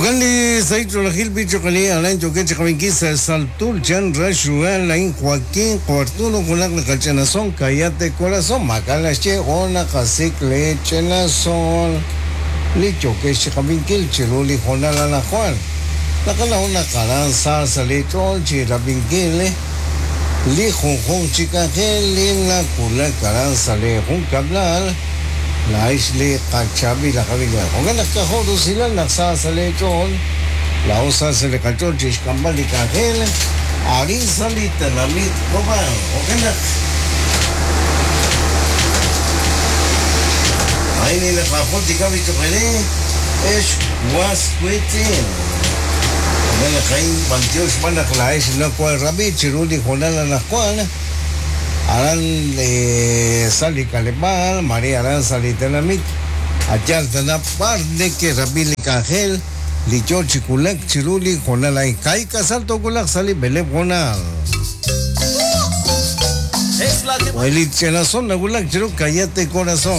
Oganli Saito la Gil Bicho Cali Alain Choque Chacaminquisa Saltul Chan Rashuan Lain Joaquín Cuartuno con la Cachanazón Cállate Corazón Macalache Ona Casik Lechenazón Licho que Chacaminquil Chiruli Jonala La Juan La Cala una Caranza Salito Chirapinquile Li Jun Chica Gelina Cula Caranza Le Jun Cablal La isla Cachabi la Cabilla. Ogan las cajoros y la salsa lechón. La osa se le cachó chiscambal y cajel. Arin salita la mit coba. Ogan la. Ahí ni la cajón de cabito pelé. Es was waiting. Ogan la caín bantios van a claes no cual rabi chiruli jonala la cual. Aran Sali Calemal, María Aran Sali Telamit, Achal Tana Par de que Rabili Cajel, Licho Chiculek, Chiruli, Jonala y Caica Salto Kulak Sali Bele Bonal. O el Ichenazón, Nagulak Chiru, Cállate Corazón.